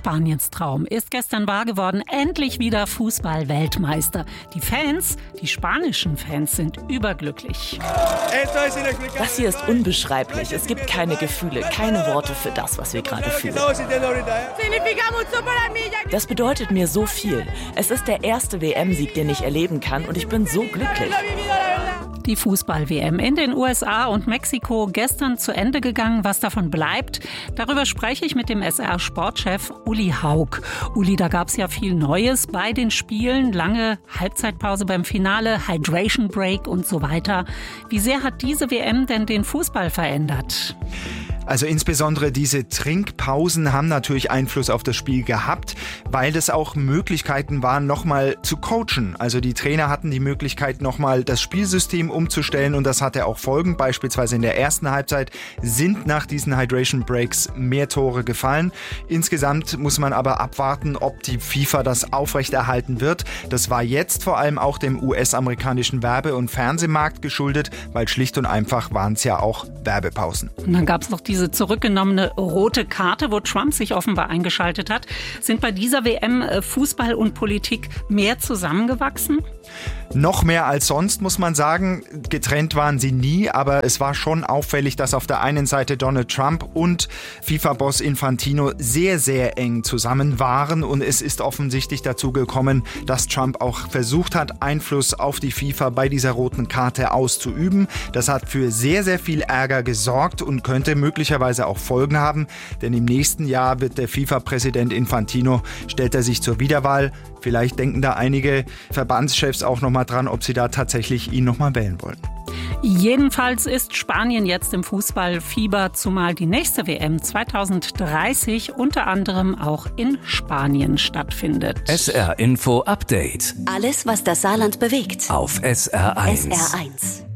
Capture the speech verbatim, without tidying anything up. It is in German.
Spaniens Traum ist gestern wahr geworden. Endlich wieder Fußball-Weltmeister. Die Fans, die spanischen Fans, sind überglücklich. Das hier ist unbeschreiblich. Es gibt keine Gefühle, keine Worte für das, was wir gerade fühlen. Das bedeutet mir so viel. Es ist der erste W M-Sieg, den ich erleben kann, und ich bin so glücklich. Die Fußball-W M in den U S A und Mexiko gestern zu Ende gegangen. Was davon bleibt, darüber spreche ich mit dem S R-Sportchef Uli Haug. Uli, da gab es ja viel Neues bei den Spielen. Lange Halbzeitpause beim Finale, Hydration Break und so weiter. Wie sehr hat diese W M denn den Fußball verändert? Also insbesondere diese Trinkpausen haben natürlich Einfluss auf das Spiel gehabt, weil das auch Möglichkeiten waren, nochmal zu coachen. Also die Trainer hatten die Möglichkeit, nochmal das Spielsystem umzustellen, und das hatte auch Folgen. Beispielsweise in der ersten Halbzeit sind nach diesen Hydration Breaks mehr Tore gefallen. Insgesamt muss man aber abwarten, ob die FIFA das aufrechterhalten wird. Das war jetzt vor allem auch dem U S-amerikanischen Werbe- und Fernsehmarkt geschuldet, weil schlicht und einfach waren es ja auch Werbepausen. Und dann gab es noch diese zurückgenommene rote Karte, wo Trump sich offenbar eingeschaltet hat. Sind bei dieser W M Fußball und Politik mehr zusammengewachsen? Noch mehr als sonst, muss man sagen. Getrennt waren sie nie, aber es war schon auffällig, dass auf der einen Seite Donald Trump und FIFA-Boss Infantino sehr, sehr eng zusammen waren, und es ist offensichtlich dazu gekommen, dass Trump auch versucht hat, Einfluss auf die FIFA bei dieser roten Karte auszuüben. Das hat für sehr, sehr viel Ärger gesorgt und könnte möglicherweise auch Folgen haben, denn im nächsten Jahr wird der FIFA-Präsident Infantino, stellt er sich zur Wiederwahl. Vielleicht denken da einige Verbandschefs auch noch mal dran, ob sie da tatsächlich ihn noch mal wählen wollen. Jedenfalls ist Spanien jetzt im Fußballfieber, zumal die nächste W M zwanzig dreißig unter anderem auch in Spanien stattfindet. S R Info Update. Alles, was das Saarland bewegt. Auf S R eins. S R eins.